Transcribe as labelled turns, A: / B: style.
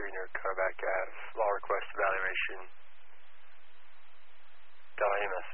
A: near Carback Ave. Law request evaluation. Delhi MS.